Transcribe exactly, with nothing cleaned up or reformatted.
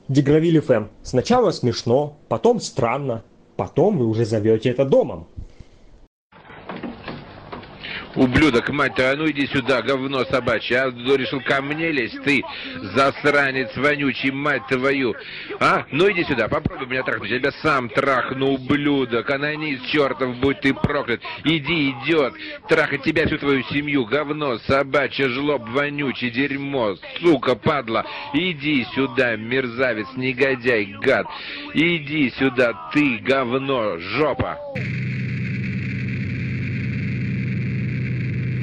Дегравиль эф эм. Сначала смешно, потом странно, потом вы уже зовете это домом. Ублюдок, мать твою, а ну иди сюда, говно собачье, а решил ко мне лезть, ты, засранец вонючий, мать твою, а? Ну иди сюда, попробуй меня трахнуть, я тебя сам трахну, ублюдок, анонист чертов, будь ты проклят, иди, идет, трахать тебя, всю твою семью, говно собачье, жлоб вонючий, дерьмо, сука, падла, иди сюда, мерзавец, негодяй, гад, иди сюда, ты, говно, жопа.